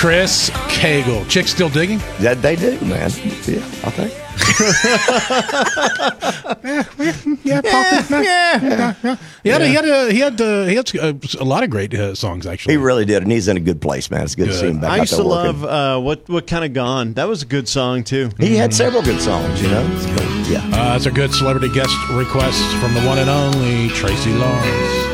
Chris Cagle. Chicks still digging? Yeah, they do, man. Yeah, I think. He had a lot of great songs, actually. He really did, and he's in a good place, man. It's good to see him back I out used there to working. love what kind of Gone. That was a good song too. He had several good songs, you know. So, yeah. That's a good celebrity guest request from the one and only Tracy Lawrence.